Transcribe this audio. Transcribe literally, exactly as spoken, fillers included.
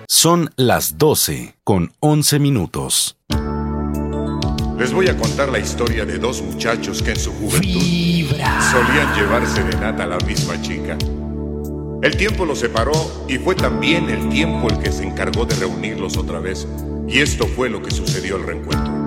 Son las doce con once minutos. Les voy a contar la historia de dos muchachos que en su juventud Vibra. solían llevar serenata a la misma chica. El tiempo los separó y fue también el tiempo el que se encargó de reunirlos otra vez. Y esto fue lo que sucedió al reencuentro.